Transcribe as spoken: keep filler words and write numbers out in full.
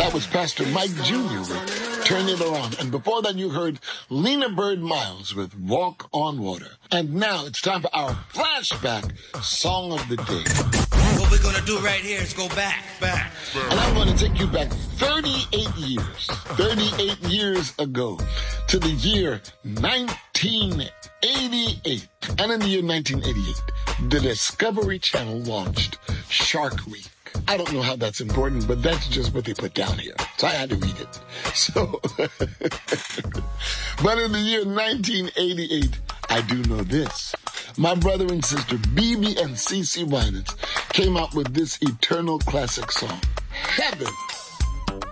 That was Pastor Mike Junior with Turn It Around. And before that, you heard Lena Bird Miles with Walk on Water. And now it's time for our flashback song of the day. What we're going to do right here is go back, back. And I'm going to take you back thirty-eight years, thirty-eight years ago to the year nineteen eighty-eight. And in the year nineteen eighty-eight, the Discovery Channel launched Shark Week. I don't know how that's important, but that's just what they put down here. So I had to read it. So, but in the year nineteen eighty-eight, I do know this. My brother and sister, B B and C C Winans, came out with this eternal classic song, Heaven